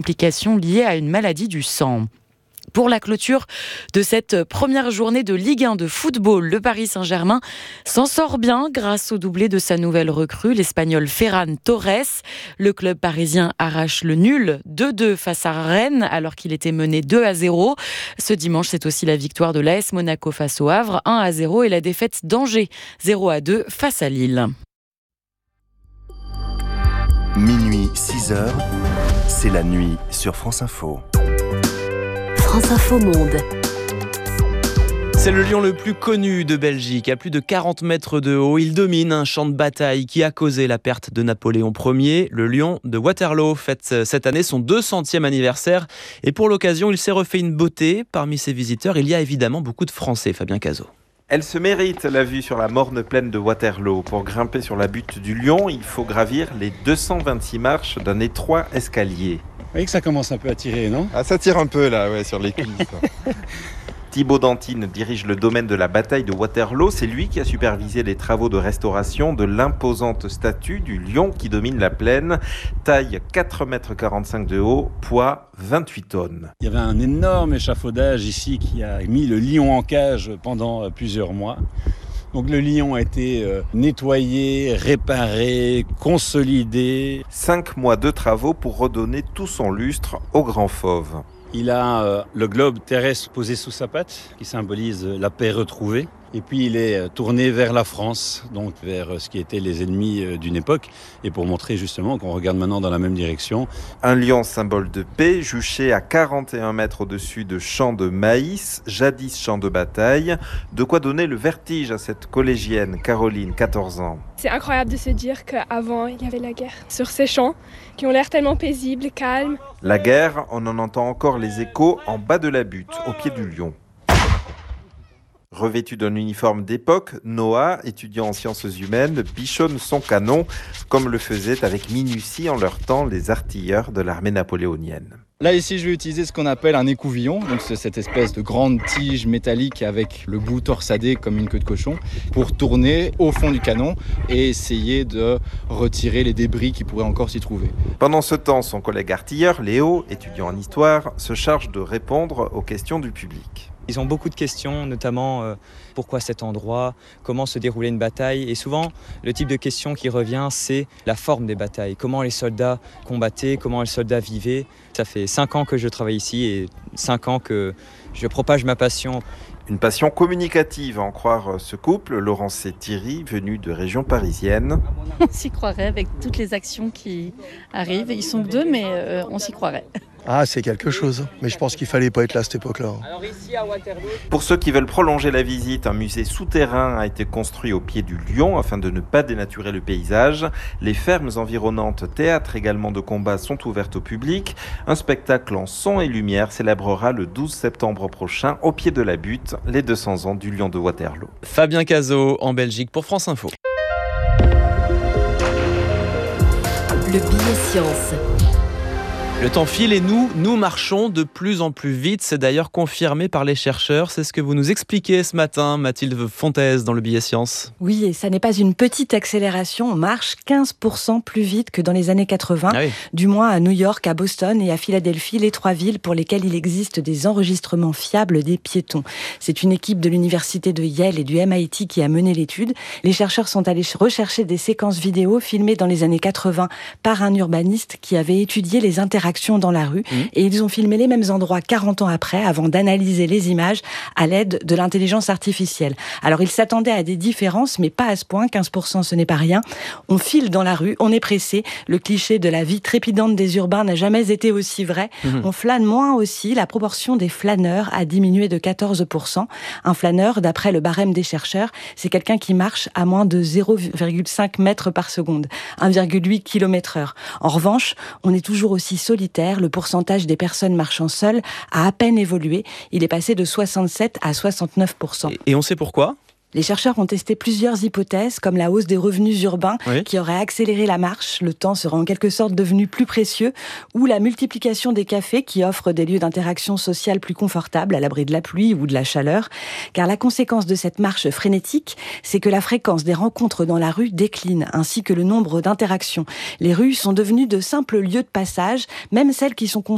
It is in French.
complications liées à une maladie du sang. Pour la clôture de cette première journée de Ligue 1 de football, le Paris Saint-Germain s'en sort bien grâce au doublé de sa nouvelle recrue, l'Espagnol Ferran Torres. Le club parisien arrache le nul 2-2 face à Rennes alors qu'il était mené 2-0. Ce dimanche, c'est aussi la victoire de l'AS Monaco face au Havre 1-0 et la défaite d'Angers 0-2 face à Lille. Minuit 6h, c'est la nuit sur France Info. France Info Monde. C'est le lion le plus connu de Belgique. À plus de 40 mètres de haut, il domine un champ de bataille qui a causé la perte de Napoléon Ier. Le lion de Waterloo fête cette année son 200e anniversaire. Et pour l'occasion, il s'est refait une beauté. Parmi ses visiteurs, il y a évidemment beaucoup de Français. Fabien Cazot. Elle se mérite, la vue sur la morne plaine de Waterloo. Pour grimper sur la butte du lion, il faut gravir les 226 marches d'un étroit escalier. Vous voyez que ça commence un peu à tirer, non ? Ah, ça tire un peu là, ouais, sur les cuisses. Thibaut Dantine dirige le domaine de la bataille de Waterloo. C'est lui qui a supervisé les travaux de restauration de l'imposante statue du lion qui domine la plaine. Taille 4,45 m de haut, poids 28 tonnes. Il y avait un énorme échafaudage ici qui a mis le lion en cage pendant plusieurs mois. Donc le lion a été nettoyé, réparé, consolidé. 5 mois de travaux pour redonner tout son lustre au grand fauve. Il a le globe terrestre posé sous sa patte, qui symbolise la paix retrouvée. Et puis il est tourné vers la France, donc vers ce qui étaient les ennemis d'une époque. Et pour montrer justement qu'on regarde maintenant dans la même direction. Un lion symbole de paix, juché à 41 mètres au-dessus de champs de maïs, jadis champs de bataille. De quoi donner le vertige à cette collégienne, Caroline, 14 ans. C'est incroyable de se dire qu'avant, il y avait la guerre. Sur ces champs qui ont l'air tellement paisibles, calmes. La guerre, on en entend encore les échos en bas de la butte, au pied du lion. Revêtu d'un uniforme d'époque, Noah, étudiant en sciences humaines, bichonne son canon, comme le faisaient avec minutie en leur temps les artilleurs de l'armée napoléonienne. Là ici je vais utiliser ce qu'on appelle un écouvillon, donc c'est cette espèce de grande tige métallique avec le bout torsadé comme une queue de cochon, pour tourner au fond du canon et essayer de retirer les débris qui pourraient encore s'y trouver. Pendant ce temps, son collègue artilleur, Léo, étudiant en histoire, se charge de répondre aux questions du public. Ils ont beaucoup de questions, notamment pourquoi cet endroit, comment se déroulait une bataille. Et souvent, le type de question qui revient, c'est la forme des batailles. Comment les soldats combattaient, comment les soldats vivaient. Ça fait 5 ans que je travaille ici et 5 ans que je propage ma passion. Une passion communicative, à en croire ce couple, Laurence et Thierry, venus de région parisienne. On s'y croirait avec toutes les actions qui arrivent. Ils sont que 2, mais on s'y croirait. Ah, c'est quelque chose. Mais je pense qu'il fallait pas être là à cette époque-là. Alors ici à Waterloo. Pour ceux qui veulent prolonger la visite, un musée souterrain a été construit au pied du lion afin de ne pas dénaturer le paysage. Les fermes environnantes, théâtre également de combat, sont ouvertes au public. Un spectacle en son et lumière célébrera le 12 septembre prochain, au pied de la butte, les 200 ans du lion de Waterloo. Fabien Cazot en Belgique pour France Info. Le billet science. Le temps file et nous marchons de plus en plus vite. C'est d'ailleurs confirmé par les chercheurs. C'est ce que vous nous expliquez ce matin, Mathilde Fontaise, dans le billet science. Oui, et ça n'est pas une petite accélération. On marche 15% plus vite que dans les années 80. Ah oui. Du moins à New York, à Boston et à Philadelphie, les 3 villes pour lesquelles il existe des enregistrements fiables des piétons. C'est une équipe de l'université de Yale et du MIT qui a mené l'étude. Les chercheurs sont allés rechercher des séquences vidéo filmées dans les années 80 par un urbaniste qui avait étudié les interactions dans la rue et ils ont filmé les mêmes endroits 40 ans après avant d'analyser les images à l'aide de l'intelligence artificielle. Alors ils s'attendaient à des différences mais pas à ce point, 15% ce n'est pas rien. On file dans la rue, on est pressé, le cliché de la vie trépidante des urbains n'a jamais été aussi vrai. On flâne moins aussi, la proportion des flâneurs a diminué de 14%. Un flâneur, d'après le barème des chercheurs, c'est quelqu'un qui marche à moins de 0,5 mètres par seconde, 1,8 km/h. En revanche, on est toujours aussi solitaire, le pourcentage des personnes marchant seules a à peine évolué. Il est passé de 67 à 69%. Et on sait pourquoi ? Les chercheurs ont testé plusieurs hypothèses, comme la hausse des revenus urbains qui aurait accéléré la marche. Le temps serait en quelque sorte devenu plus précieux, ou la multiplication des cafés qui offrent des lieux d'interaction sociale plus confortables à l'abri de la pluie ou de la chaleur. Car la conséquence de cette marche frénétique, c'est que la fréquence des rencontres dans la rue décline, ainsi que le nombre d'interactions. Les rues sont devenues de simples lieux de passage, même celles qui sont